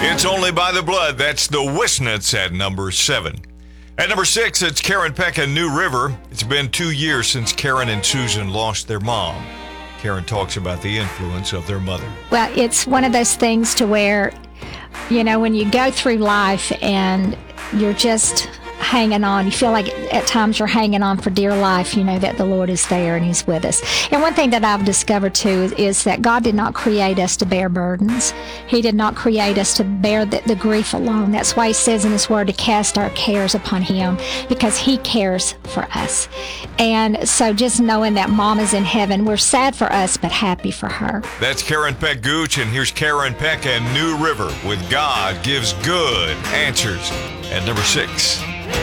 It's Only by the Blood. That's the Wisnets at number 7. At number 6, it's Karen Peck and New River. It's been 2 years since Karen and Susan lost their mom. Karen talks about the influence of their mother. Well, it's one of those things to where, when you go through life and you're just hanging on, you feel like at times you're hanging on for dear life, that the Lord is there and He's with us. And one thing that I've discovered too is that God did not create us to bear burdens. He did not create us to bear the grief alone. That's why He says in His Word to cast our cares upon Him, because He cares for us. And so just knowing that Mom is in heaven, we're sad for us but happy for her. That's Karen Peck Gooch, and here's Karen Peck and New River with God Gives Good Answers at number 6.